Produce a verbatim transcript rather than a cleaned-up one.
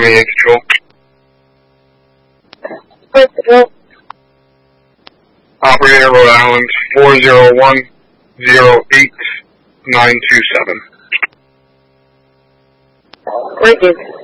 seventy-eight control. First control. Operator Rhode Island four zero one zero eight nine two seven. Great, dude.